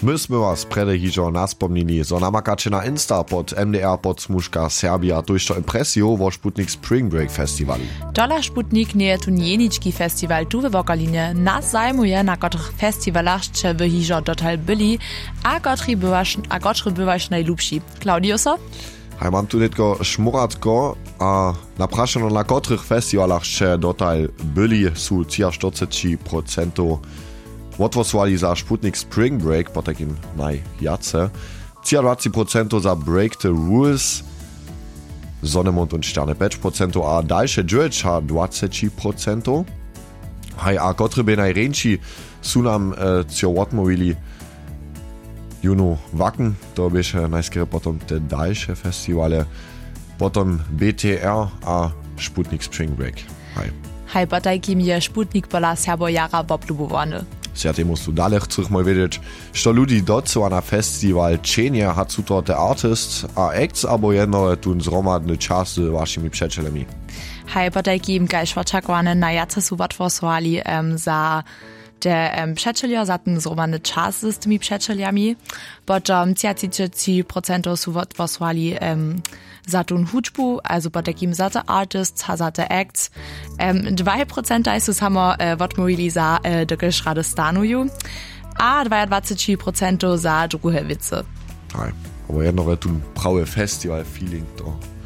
My sme was prede hižo naspomnili, zo namakače na Insta pod MDR podsmuška Serbia tojšto impresiju vo Sputnik Spring Break festiwalu. Dola Sputnik nie tu jenički festiwal tu w Wokalinje. Nas zajmuje, na kotrych festiwalach če wy hižo dotal byli, a kotry bywaš najlubši. Klaudiuso? Hej, mam tu netko šmuratko, a napraszano na kotrych festiwalach če dotal byli su 40% odwosłali za Sputnik Spring Break po takim najjace. 20% za Break the Rules, Sonnemond und Sterne 5%, a dalsze dżuecza 20%. Hej, a kotry by najręci su nam cio odmówili Juno Wacken, to byše najskiery potom te dalsze festiwale, potom BTR a Sputnik Spring Break. Hej. Hej, po takim je Sputnik pola serbo jara oblubowany. Sjate musst du dalej chcesz mal wiedzieć, što ludzi docu na festiwal czenie hat su to te artist a acts abo jedno tun zromadny czas z waszymi przyjacielami. Hej, po takim gajsz oczekwane na jace su odwosłali za te przyjaciele, za ten zromadny czas z tymi przyjacielami. Potom 30% su odwosłali za tą hudźbu, also po takim za te artists, za te acts. 2% su samo odmówili za dokelž rady stanuju, a 22% za drugie wice. Hej, aber jedno tu prawe festival feeling to.